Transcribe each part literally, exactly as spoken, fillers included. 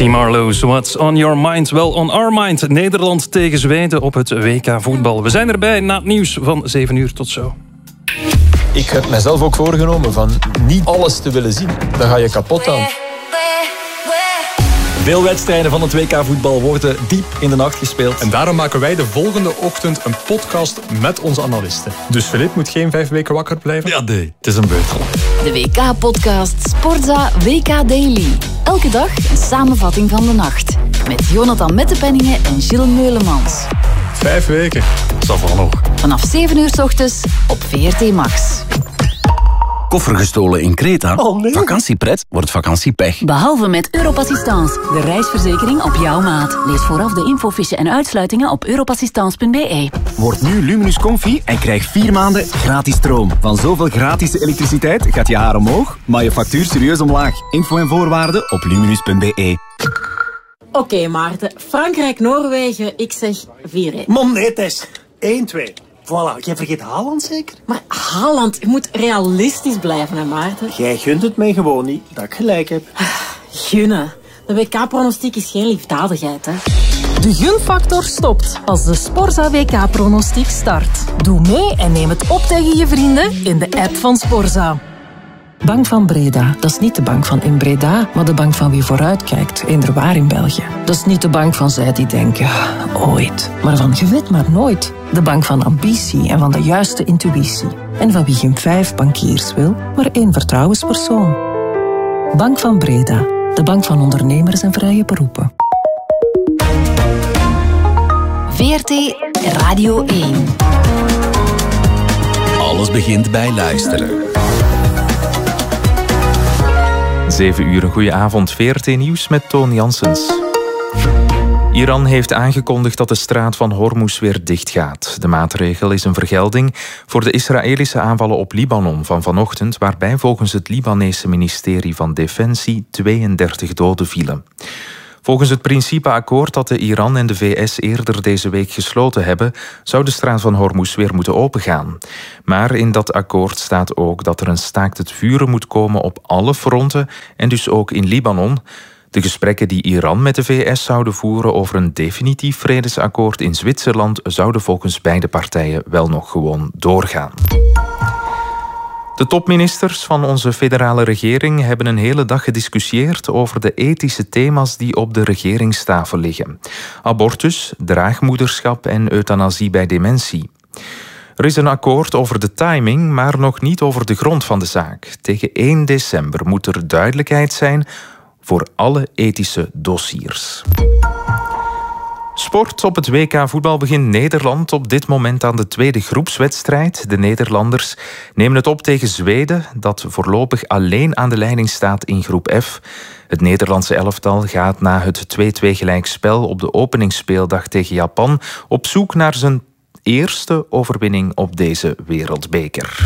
T. Marlowe's What's on Your Mind? Well, on our mind. Nederland tegen Zweden op het W K voetbal. We zijn erbij na het nieuws van zeven uur. Tot zo. Ik heb mezelf ook voorgenomen van niet alles te willen zien. Dan ga je kapot aan. Veel wedstrijden van het W K voetbal worden diep in de nacht gespeeld. En daarom maken wij de volgende ochtend een podcast met onze analisten. Dus Filip moet geen vijf weken wakker blijven. Ja, nee, het is een beurt. De W K-podcast Sportza W K Daily. Elke dag een samenvatting van de nacht. Met Jonathan Mettepenningen en Gilles Meulemans. Vijf weken. Dat van nog. Vanaf zeven uur 's ochtends op V R T Max. Koffer gestolen in Kreta? Oh nee. Vakantiepret wordt vakantiepech. Behalve met Europassistance, de reisverzekering op jouw maat. Lees vooraf de infofiche en uitsluitingen op europassistance punt b e. Word nu Luminus Comfy en krijg vier maanden gratis stroom. Van zoveel gratis elektriciteit gaat je haar omhoog, maar je factuur serieus omlaag. Info en voorwaarden op luminus punt b e. Oké, okay, Maarten. Frankrijk-Noorwegen, ik zeg vier één. Mom, nee, Tess. één twee. Voilà, jij vergeet Haaland zeker? Maar Haaland, je moet realistisch blijven, hè, Maarten? Jij gunt het mij gewoon niet dat ik gelijk heb. Gunnen. De W K-pronostiek is geen liefdadigheid, hè. De gunfactor stopt als de Sporza W K-pronostiek start. Doe mee en neem het op tegen je vrienden in de app van Sporza. Bank van Breda, dat is niet de bank van in Breda, maar de bank van wie vooruitkijkt, eender waar in België. Dat is niet de bank van zij die denken, ooit, maar van je weet maar nooit. De bank van ambitie en van de juiste intuïtie. En van wie geen vijf bankiers wil, maar één vertrouwenspersoon. Bank van Breda, de bank van ondernemers en vrije beroepen. V R T Radio één. Alles begint bij luisteren. zeven uur, een goeie avond. V R T Nieuws met Toon Janssens. Iran heeft aangekondigd dat de straat van Hormuz weer dichtgaat. De maatregel is een vergelding voor de Israëlische aanvallen op Libanon van vanochtend, waarbij volgens het Libanese ministerie van Defensie tweeëndertig doden vielen. Volgens het principeakkoord dat de Iran en de V S eerder deze week gesloten hebben, zou de straat van Hormuz weer moeten opengaan. Maar in dat akkoord staat ook dat er een staakt het vuren moet komen op alle fronten en dus ook in Libanon. De gesprekken die Iran met de V S zouden voeren over een definitief vredesakkoord in Zwitserland zouden volgens beide partijen wel nog gewoon doorgaan. De topministers van onze federale regering hebben een hele dag gediscussieerd over de ethische thema's die op de regeringstafel liggen. Abortus, draagmoederschap en euthanasie bij dementie. Er is een akkoord over de timing, maar nog niet over de grond van de zaak. Tegen één december moet er duidelijkheid zijn voor alle ethische dossiers. Sport. Op het W K voetbal begint Nederland op dit moment aan de tweede groepswedstrijd. De Nederlanders nemen het op tegen Zweden, dat voorlopig alleen aan de leiding staat in groep F. Het Nederlandse elftal gaat na het twee-twee gelijkspel op de openingsspeeldag tegen Japan op zoek naar zijn eerste overwinning op deze wereldbeker.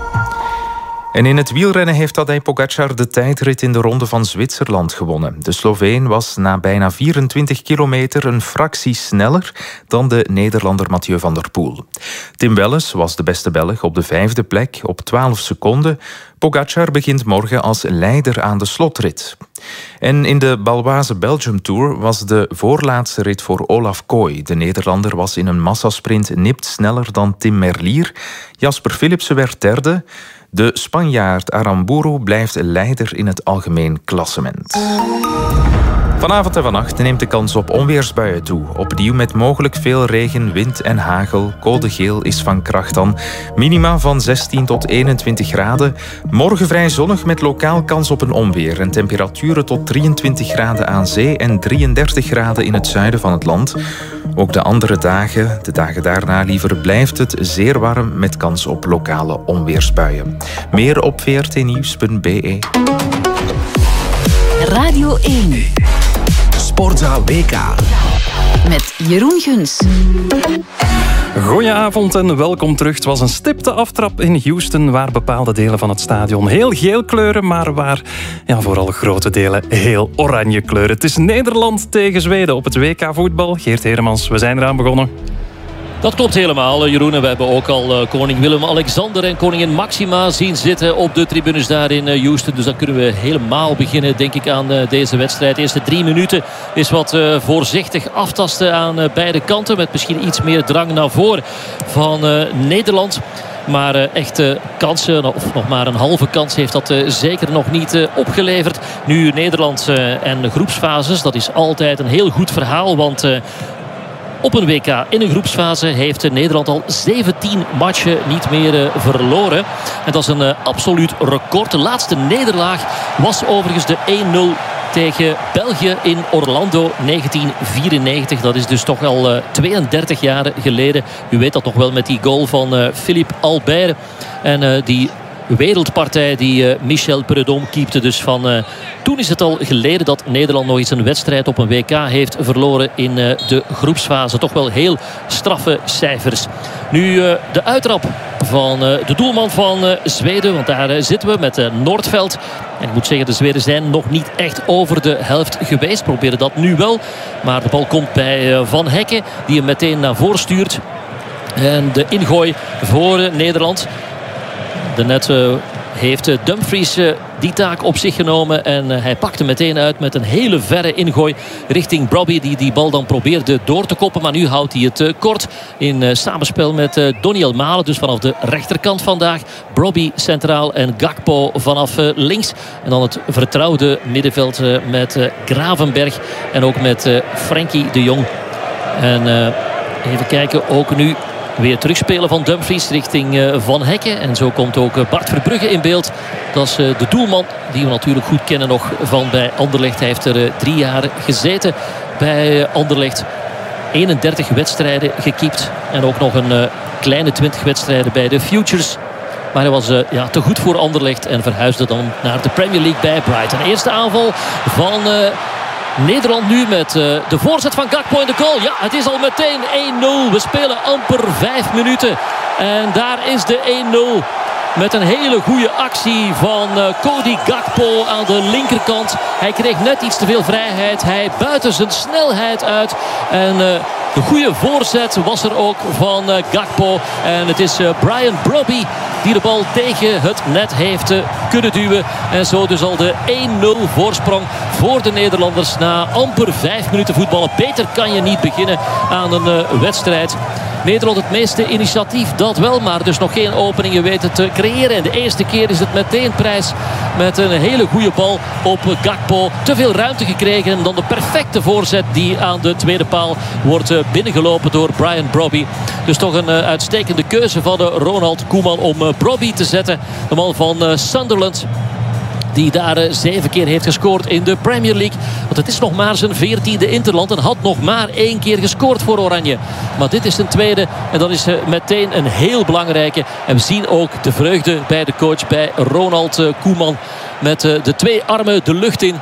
En in het wielrennen heeft Tadej Pogačar de tijdrit in de Ronde van Zwitserland gewonnen. De Sloveen was na bijna vierentwintig kilometer een fractie sneller dan de Nederlander Mathieu van der Poel. Tim Welles was de beste Belg op de vijfde plek op twaalf seconden. Pogačar begint morgen als leider aan de slotrit. En in de Baloise Belgium Tour was de voorlaatste rit voor Olaf Kooi. De Nederlander was in een massasprint nipt sneller dan Tim Merlier. Jasper Philipsen werd derde. De Spanjaard Aramburu blijft leider in het algemeen klassement. Vanavond en vannacht neemt de kans op onweersbuien toe. Opnieuw met mogelijk veel regen, wind en hagel. Code geel is van kracht dan. Minima van zestien tot eenentwintig graden. Morgen vrij zonnig met lokaal kans op een onweer. En temperaturen tot drieëntwintig graden aan zee en drieëndertig graden in het zuiden van het land. Ook de andere dagen, de dagen daarna liever, blijft het zeer warm met kans op lokale onweersbuien. Meer op v r t nieuws punt b e. Radio één. Sportza W K. Met Jeroen Guns. Goedenavond en welkom terug. Het was een stipte aftrap in Houston, waar bepaalde delen van het stadion heel geel kleuren, maar waar ja, vooral grote delen heel oranje kleuren. Het is Nederland tegen Zweden op het W K voetbal. Geert Heremans, we zijn eraan begonnen. Dat klopt helemaal, Jeroen. En we hebben ook al uh, koning Willem-Alexander en koningin Maxima zien zitten op de tribunes daar in uh, Houston. Dus dan kunnen we helemaal beginnen, denk ik, aan uh, deze wedstrijd. De eerste drie minuten is wat uh, voorzichtig aftasten aan uh, beide kanten. Met misschien iets meer drang naar voren van uh, Nederland. Maar uh, echte kansen, of nog maar een halve kans, heeft dat uh, zeker nog niet uh, opgeleverd. Nu Nederland uh, en groepsfases, dat is altijd een heel goed verhaal. Want uh, op een W K in een groepsfase heeft Nederland al zeventien matchen niet meer uh, verloren. En dat is een uh, absoluut record. De laatste nederlaag was overigens de één nul tegen België in Orlando negentien vierennegentig. Dat is dus toch al uh, tweeëndertig jaar geleden. U weet dat nog wel met die goal van uh, Philippe Albert. En uh, die wereldpartij die uh, Michel Prudhomme keepte. Dus van uh, toen is het al geleden dat Nederland nog eens een wedstrijd op een W K heeft verloren in uh, de groepsfase. Toch wel heel straffe cijfers. Nu uh, de uittrap van uh, de doelman van uh, Zweden. Want daar uh, zitten we met uh, Noordveld. En ik moet zeggen, de Zweden zijn nog niet echt over de helft geweest. Proberen dat nu wel. Maar de bal komt bij uh, Van Hekken. Die hem meteen naar voren stuurt. En de ingooi voor uh, Nederland. De net uh, heeft uh, Dumfries uh, die taak op zich genomen. En uh, hij pakte meteen uit met een hele verre ingooi richting Brobby. Die die bal dan probeerde door te koppen. Maar nu houdt hij het uh, kort in uh, samenspel met uh, Doniel Malen. Dus vanaf de rechterkant vandaag. Brobby centraal en Gakpo vanaf uh, links. En dan het vertrouwde middenveld uh, met uh, Gravenberg. En ook met uh, Frenkie de Jong. En uh, even kijken, ook nu weer terugspelen van Dumfries richting uh, Van Hekken. En zo komt ook uh, Bart Verbrugge in beeld. Dat is uh, de doelman die we natuurlijk goed kennen nog van bij Anderlecht. Hij heeft er uh, drie jaar gezeten bij uh, Anderlecht. eenendertig wedstrijden gekiept. En ook nog een uh, kleine twintig wedstrijden bij de Futures. Maar hij was uh, ja, te goed voor Anderlecht en verhuisde dan naar de Premier League bij Brighton. Eerste aanval van Uh, Nederland nu met uh, de voorzet van Gakpo in de goal. Ja, het is al meteen één nul. We spelen amper vijf minuten. En daar is de één nul. Met een hele goede actie van uh, Cody Gakpo aan de linkerkant. Hij kreeg net iets te veel vrijheid. Hij buiten zijn snelheid uit. En uh, de goede voorzet was er ook van uh, Gakpo. En het is uh, Brian Brobby die de bal tegen het net heeft uh, kunnen duwen. En zo dus al de één nul voorsprong voor de Nederlanders. Na amper vijf minuten voetballen. Beter kan je niet beginnen aan een uh, wedstrijd. Nederland het meeste initiatief, dat wel. Maar dus nog geen openingen weten te creëren. En de eerste keer is het meteen prijs met een hele goede bal op Gakpo. Te veel ruimte gekregen. En dan de perfecte voorzet die aan de tweede paal wordt binnengelopen door Brian Brobby. Dus toch een uitstekende keuze van Ronald Koeman om Brobby te zetten. De man van Sunderland. Die daar uh, zeven keer heeft gescoord in de Premier League. Want het is nog maar zijn veertiende interland. En had nog maar één keer gescoord voor Oranje. Maar dit is zijn tweede. En dat is uh, meteen een heel belangrijke. En we zien ook de vreugde bij de coach. Bij Ronald uh, Koeman. Met uh, de twee armen de lucht in.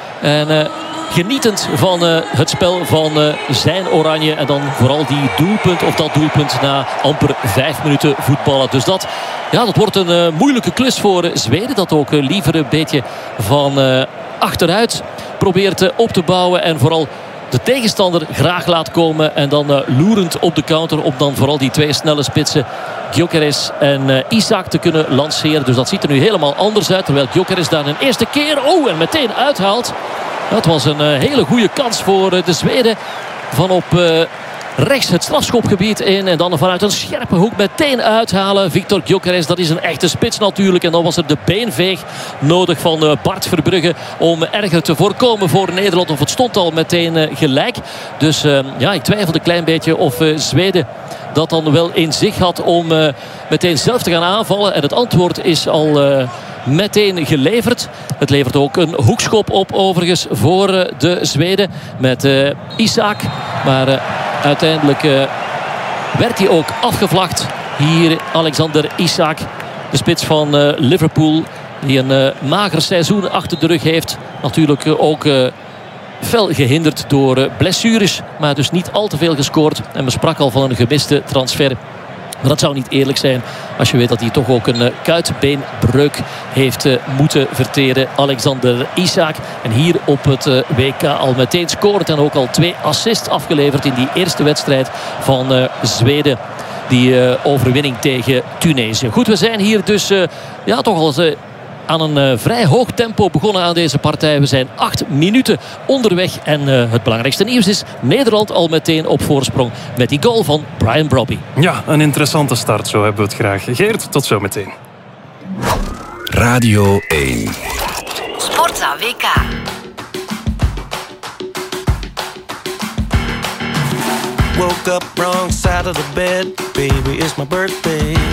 En Uh, genietend van uh, het spel van uh, zijn Oranje. En dan vooral die doelpunt, of dat doelpunt na amper vijf minuten voetballen. Dus dat, ja, dat wordt een uh, moeilijke klus voor uh, Zweden. Dat ook uh, liever een beetje van uh, achteruit probeert uh, op te bouwen. En vooral de tegenstander graag laat komen. En dan uh, loerend op de counter om dan vooral die twee snelle spitsen Gyökeres en uh, Isak te kunnen lanceren. Dus dat ziet er nu helemaal anders uit. Terwijl Gyökeres daar een eerste keer, oh, en meteen uithaalt. Dat was een uh, hele goede kans voor uh, de Zweden. Van op uh, rechts het strafschopgebied in. En dan vanuit een scherpe hoek meteen uithalen. Victor Gyökeres, dat is een echte spits natuurlijk. En dan was er de beenveeg nodig van uh, Bart Verbrugge. Om erger te voorkomen voor Nederland. Of het stond al meteen uh, gelijk. Dus uh, ja, ik twijfelde een klein beetje of uh, Zweden dat dan wel in zich had om uh, meteen zelf te gaan aanvallen. En het antwoord is al Uh, meteen geleverd. Het levert ook een hoekschop op overigens voor uh, de Zweden met uh, Isak. Maar uh, uiteindelijk uh, werd hij ook afgevlacht. Hier Alexander Isak, de spits van uh, Liverpool. Die een uh, mager seizoen achter de rug heeft. Natuurlijk uh, ook Uh, fel gehinderd door uh, blessures. Maar dus niet al te veel gescoord. En men sprak al van een gemiste transfer. Maar dat zou niet eerlijk zijn als je weet dat hij toch ook een uh, kuitbeenbreuk heeft uh, moeten verteren. Alexander Isak. En hier op het uh, W K al meteen scoort. En ook al twee assists afgeleverd in die eerste wedstrijd van uh, Zweden. Die uh, overwinning tegen Tunesië. Goed, we zijn hier dus uh, ja, toch al uh, aan een uh, vrij hoog tempo begonnen aan deze partij. We zijn acht minuten onderweg. En uh, het belangrijkste nieuws is Nederland al meteen op voorsprong met die goal van Brian Brobby. Ja, een interessante start. Zo hebben we het graag. Geert, tot zo meteen. Radio één. Sportza W K. Woke up wrong side of the bed. Baby, it's my birthday.